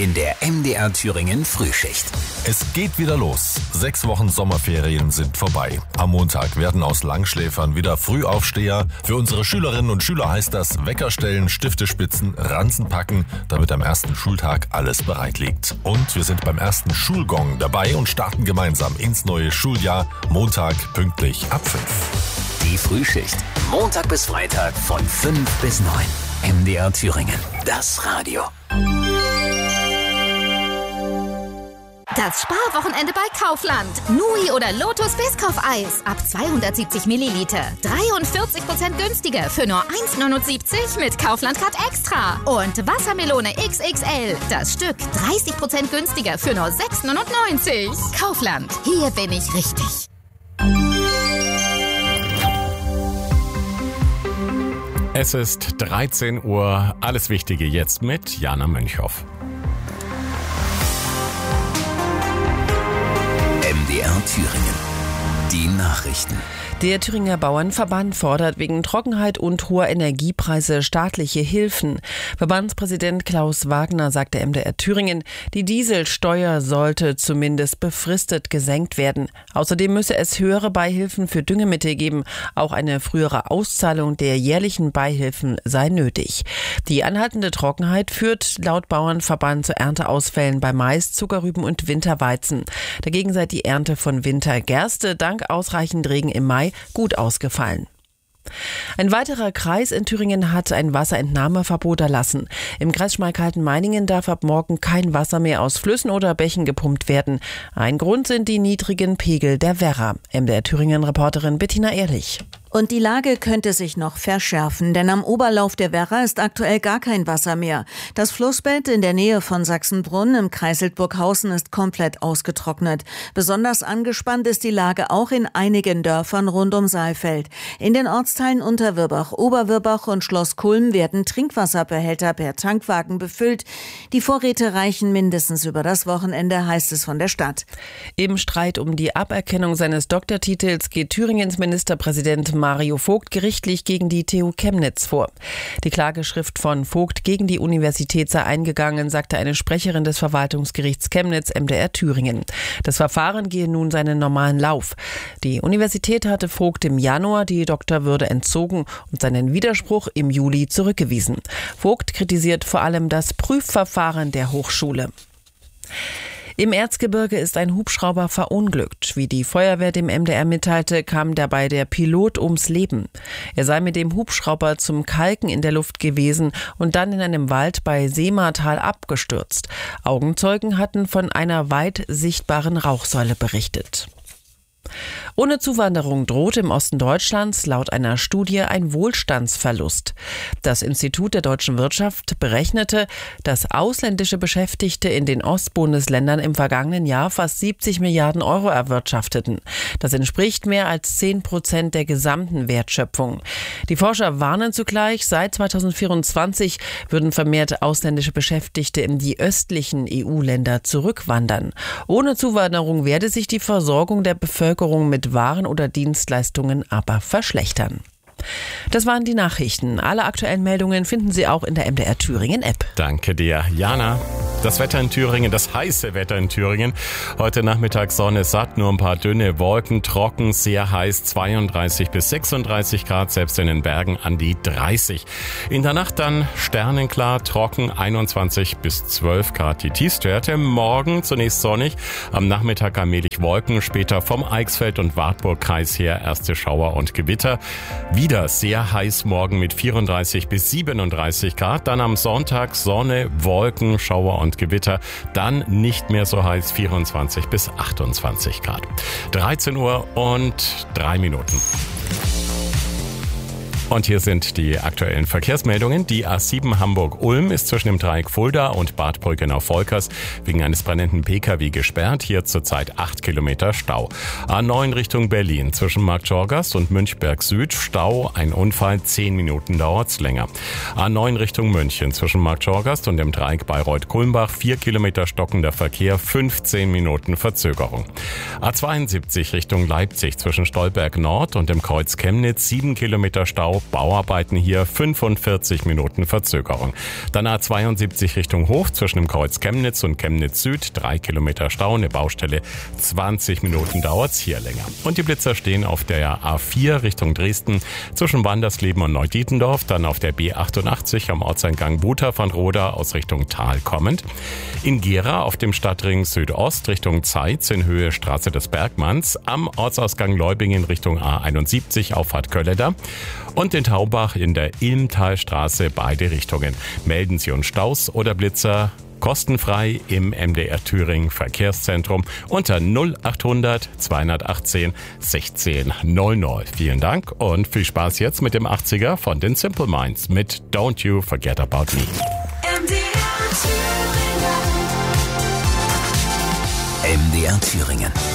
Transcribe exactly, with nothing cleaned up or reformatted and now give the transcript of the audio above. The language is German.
in der M D R Thüringen Frühschicht. Es geht wieder los. Sechs Wochen Sommerferien sind vorbei. Am Montag werden aus Langschläfern wieder Frühaufsteher. Für unsere Schülerinnen und Schüler heißt das Wecker stellen, Stifte spitzen, Ranzen packen, damit am ersten Schultag alles bereit liegt. Und wir sind beim ersten Schulgong dabei und starten gemeinsam ins neue Schuljahr. Montag pünktlich ab fünf. Die Frühschicht. Montag bis Freitag von fünf bis neun. M D R Thüringen. Das Radio. Das Sparwochenende bei Kaufland. Nui oder Lotus Biscoff-Eis ab zweihundertsiebzig Milliliter. dreiundvierzig Prozent günstiger für nur eins neunundsiebzig mit Kaufland Card Extra. Und Wassermelone X X L. Das Stück dreißig Prozent günstiger für nur sechs neunundneunzig. Kaufland. Hier bin ich richtig. Es ist dreizehn Uhr. Alles Wichtige jetzt mit Jana Münchhoff. M D R Thüringen. Die Nachrichten. Der Thüringer Bauernverband fordert wegen Trockenheit und hoher Energiepreise staatliche Hilfen. Verbandspräsident Klaus Wagner sagte M D R Thüringen, die Dieselsteuer sollte zumindest befristet gesenkt werden. Außerdem müsse es höhere Beihilfen für Düngemittel geben. Auch eine frühere Auszahlung der jährlichen Beihilfen sei nötig. Die anhaltende Trockenheit führt laut Bauernverband zu Ernteausfällen bei Mais, Zuckerrüben und Winterweizen. Dagegen sei die Ernte von Wintergerste dank ausreichend Regen im Mai gut ausgefallen. Ein weiterer Kreis in Thüringen hat ein Wasserentnahmeverbot erlassen. Im Kreis Schmalkalden-Meiningen darf ab morgen kein Wasser mehr aus Flüssen oder Bächen gepumpt werden. Ein Grund sind die niedrigen Pegel der Werra. M D R Thüringen-Reporterin Bettina Ehrlich. Und die Lage könnte sich noch verschärfen, denn am Oberlauf der Werra ist aktuell gar kein Wasser mehr. Das Flussbett in der Nähe von Sachsenbrunn im Kreis Hildburghausen ist komplett ausgetrocknet. Besonders angespannt ist die Lage auch in einigen Dörfern rund um Saalfeld. In den Ortsteilen Unterwirbach, Oberwirbach und Schloss Kulm werden Trinkwasserbehälter per Tankwagen befüllt. Die Vorräte reichen mindestens über das Wochenende, heißt es von der Stadt. Im Streit um die Aberkennung seines Doktortitels geht Thüringens Ministerpräsident Mario Vogt gerichtlich gegen die T U Chemnitz vor. Die Klageschrift von Vogt gegen die Universität sei eingegangen, sagte eine Sprecherin des Verwaltungsgerichts Chemnitz M D R Thüringen. Das Verfahren gehe nun seinen normalen Lauf. Die Universität hatte Vogt im Januar die Doktorwürde entzogen und seinen Widerspruch im Juli zurückgewiesen. Vogt kritisiert vor allem das Prüfverfahren der Hochschule. Im Erzgebirge ist ein Hubschrauber verunglückt. Wie die Feuerwehr dem M D R mitteilte, kam dabei der Pilot ums Leben. Er sei mit dem Hubschrauber zum Kalken in der Luft gewesen und dann in einem Wald bei Seematal abgestürzt. Augenzeugen hatten von einer weit sichtbaren Rauchsäule berichtet. Ohne Zuwanderung droht im Osten Deutschlands laut einer Studie ein Wohlstandsverlust. Das Institut der deutschen Wirtschaft berechnete, dass ausländische Beschäftigte in den Ostbundesländern im vergangenen Jahr fast siebzig Milliarden Euro erwirtschafteten. Das entspricht mehr als zehn Prozent der gesamten Wertschöpfung. Die Forscher warnen zugleich, seit zweitausendvierundzwanzig würden vermehrt ausländische Beschäftigte in die östlichen E U-Länder zurückwandern. Ohne Zuwanderung werde sich die Versorgung der Bevölkerung mit Waren oder Dienstleistungen aber verschlechtern. Das waren die Nachrichten. Alle aktuellen Meldungen finden Sie auch in der M D R Thüringen App. Danke dir, Jana. Das Wetter in Thüringen, das heiße Wetter in Thüringen. Heute Nachmittag Sonne satt, nur ein paar dünne Wolken, trocken, sehr heiß, zweiunddreißig bis sechsunddreißig Grad, selbst in den Bergen an die dreißig. In der Nacht dann sternenklar, trocken, einundzwanzig bis zwölf Grad die Tiefstwerte. Morgen zunächst sonnig, am Nachmittag allmählich Wolken, später vom Eichsfeld und Wartburg-Kreis her erste Schauer und Gewitter. Wieder sehr heiß morgen mit vierunddreißig bis siebenunddreißig Grad, dann am Sonntag Sonne, Wolken, Schauer und Gewitter, dann nicht mehr so heiß, vierundzwanzig bis achtundzwanzig Grad. dreizehn Uhr und drei Minuten. Und hier sind die aktuellen Verkehrsmeldungen. Die A sieben Hamburg-Ulm ist zwischen dem Dreieck Fulda und Bad Brückenau-Volkers wegen eines brennenden P K W gesperrt. Hier zurzeit acht Kilometer Stau. A neun Richtung Berlin zwischen Marktschorgast und Münchberg Süd Stau. Ein Unfall, zehn Minuten dauert's länger. A neun Richtung München zwischen Marktschorgast und dem Dreieck Bayreuth-Kulmbach vier Kilometer stockender Verkehr, fünfzehn Minuten Verzögerung. A zweiundsiebzig Richtung Leipzig zwischen Stolberg Nord und dem Kreuz Chemnitz sieben Kilometer Stau. Bauarbeiten hier, fünfundvierzig Minuten Verzögerung. Dann A zweiundsiebzig Richtung Hof zwischen dem Kreuz Chemnitz und Chemnitz Süd, drei Kilometer Stau, eine Baustelle, zwanzig Minuten dauert's hier länger. Und die Blitzer stehen auf der A vier Richtung Dresden zwischen Wandersleben und Neudietendorf, dann auf der B achtundachtzig am Ortseingang Buter von Roda aus Richtung Tal kommend. In Gera auf dem Stadtring Südost Richtung Zeitz in Höhe Straße des Bergmanns, am Ortsausgang Leubingen Richtung A einundsiebzig Auffahrt Kölleder und in Taubach in der Ilmtalstraße beide Richtungen. Melden Sie uns Staus oder Blitzer kostenfrei im M D R Thüringen Verkehrszentrum unter null achthundert zweihundertachtzehn sechzehn null null. Vielen Dank und viel Spaß jetzt mit dem achtziger von den Simple Minds mit Don't You Forget About Me. M D R Thüringen. M D R Thüringen.